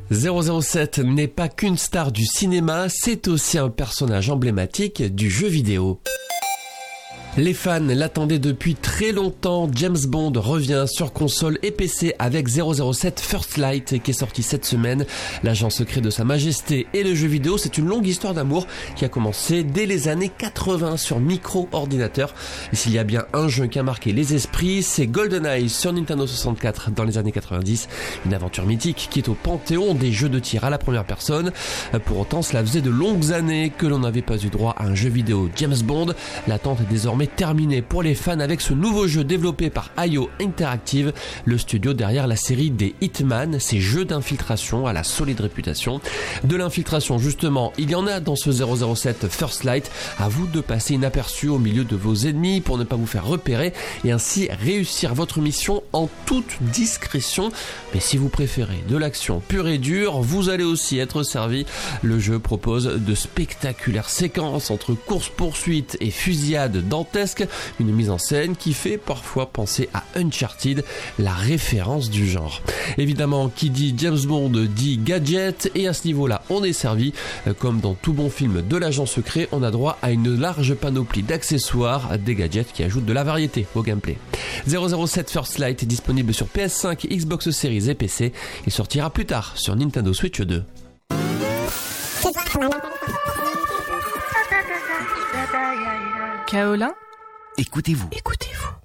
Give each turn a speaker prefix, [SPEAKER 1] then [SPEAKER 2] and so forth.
[SPEAKER 1] 007 n'est pas qu'une star du cinéma, c'est aussi un personnage emblématique du jeu vidéo. Les fans l'attendaient depuis très longtemps, James Bond revient sur console et PC avec 007 First Light qui est sorti cette semaine. L'agent secret de Sa Majesté et le jeu vidéo, c'est une longue histoire d'amour qui a commencé dès les années 80 sur micro-ordinateur. Et s'il y a bien un jeu qui a marqué les esprits, c'est GoldenEye sur Nintendo 64 dans les années 90. Une aventure mythique qui est au panthéon des jeux de tir à la première personne. Pour autant, cela faisait de longues années que l'on n'avait pas eu droit à un jeu vidéo James Bond. L'attente est désormais terminé pour les fans avec ce nouveau jeu développé par IO Interactive, le studio derrière la série des Hitman, ces jeux d'infiltration à la solide réputation. De l'infiltration justement, il y en a dans ce 007 First Light, à vous de passer inaperçu au milieu de vos ennemis pour ne pas vous faire repérer et ainsi réussir votre mission en toute discrétion. Mais si vous préférez de l'action pure et dure, vous allez aussi être servi. Le jeu propose de spectaculaires séquences entre course-poursuite et fusillade dantesque, une mise en scène qui fait parfois penser à Uncharted, la référence du genre. Évidemment, qui dit James Bond dit gadget, et à ce niveau-là, on est servi. Comme dans tout bon film de l'agent secret, on a droit à une large panoplie d'accessoires, des gadgets qui ajoutent de la variété au gameplay. 007 First Light est disponible sur PS5, Xbox Series et PC. Il sortira plus tard sur Nintendo Switch 2.
[SPEAKER 2] Kaolin,
[SPEAKER 3] Écoutez-vous.